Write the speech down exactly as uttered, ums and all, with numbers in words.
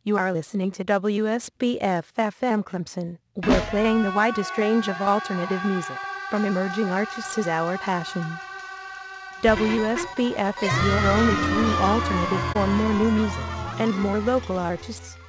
You are listening to W S B F F M Clemson. We're playing the widest range of alternative music. From emerging artists is our passion. W S B F is your only true alternative for more new music and more local artists.